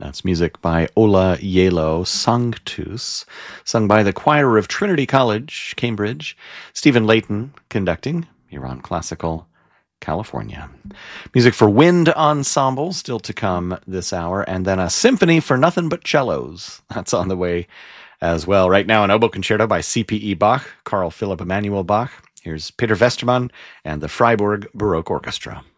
That's music by Ola Yelo, Sanctus, sung by the choir of Trinity College, Cambridge. Stephen Layton conducting, here on Classical California. Music for wind ensemble still to come this hour, and then a symphony for nothing but cellos. That's on the way as well. Right now, an oboe concerto by C.P.E. Bach, Carl Philipp Emanuel Bach. Here's Peter Westermann and the Freiburg Baroque Orchestra.